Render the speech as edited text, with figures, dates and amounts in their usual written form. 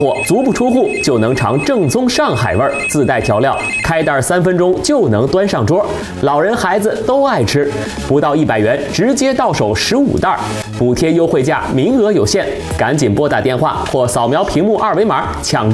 货足不出户就能尝正宗上海味儿，自带调料，开袋3分钟就能端上桌，老人孩子都爱吃。不到100元，直接到手15袋，补贴优惠价，名额有限，赶紧拨打电话或扫描屏幕2维码抢。